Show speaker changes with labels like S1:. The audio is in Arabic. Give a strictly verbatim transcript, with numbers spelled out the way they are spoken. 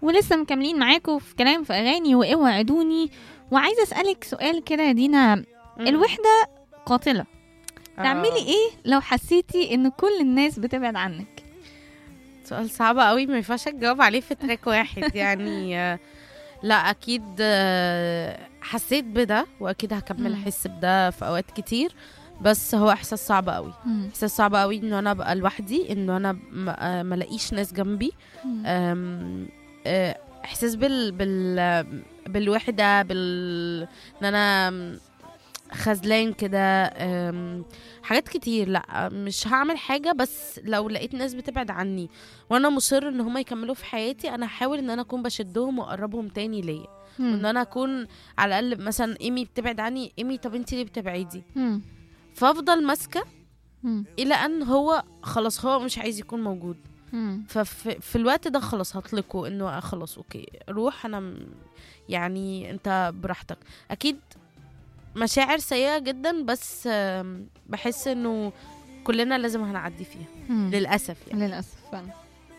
S1: ولسه مكملين معاكم في كلام في اغاني واوعدوني. وعايزه اسالك سؤال كده يا دينا،
S2: مم.
S1: الوحده قاتله،
S2: آه.
S1: تعملي ايه لو حسيتي ان كل الناس بتبعد عنك؟
S2: سؤال صعب قوي، ما ينفعش اجاوب عليه في تراك واحد يعني. آه، لا اكيد، آه، حسيت بده واكيد هكمل
S1: مم.
S2: احس بده في اوقات كتير. بس هو احساس صعب قوي،
S1: مم.
S2: احساس صعب قوي انه انا ابقى لوحدي، انه انا ما آه، ما الاقيش ناس جنبي.
S1: مم.
S2: أم، آه، احساس بال بال بالوحده، بال ان انا خذلان كده. أم، حاجات كتير. لا مش هعمل حاجه، بس لو لقيت ناس بتبعد عني وانا مصر ان هم يكملوا في حياتي، انا هحاول ان انا اكون بشدهم واقربهم تاني ليا، وان
S1: مم.
S2: انا اكون على الاقل مثلا ايمي بتبعد عني، ايمي طب انتي ليه بتبعدي؟
S1: مم.
S2: فافضل ماسكه
S1: مم.
S2: الى ان هو خلاص هو مش عايز يكون موجود.
S1: مم.
S2: ففي في الوقت ده خلاص هطلقه انه خلاص اوكي روح، انا م- يعني انت براحتك. اكيد مشاعر سيئة جدا، بس آم، بحس انه كلنا لازم هنعدي فيها
S1: مم.
S2: للأسف يعني.
S1: للاسف فعلا.